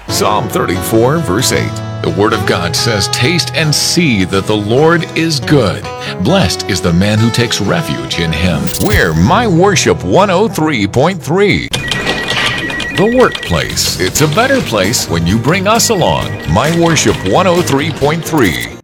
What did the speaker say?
Psalm 34, verse 8. The Word of God says, "Taste and see that the Lord is good. Blessed is the man who takes refuge in Him." We're My Worship 103.3. The workplace. It's a better place when you bring us along. My Worship 103.3.